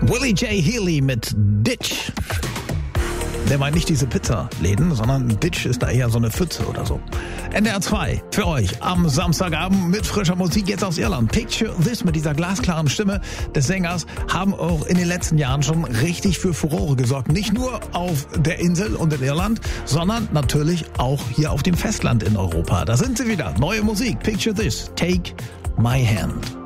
Willie J. Healy mit Ditch. Der meint nicht diese Pizzaläden, sondern Ditch ist da eher so eine Pfütze oder so. NDR 2 für euch am Samstagabend mit frischer Musik jetzt aus Irland. Picture This mit dieser glasklaren Stimme des Sängers haben auch in den letzten Jahren schon richtig für Furore gesorgt. Nicht nur auf der Insel und in Irland, sondern natürlich auch hier auf dem Festland in Europa. Da sind sie wieder. Neue Musik. Picture This. Take My Hand.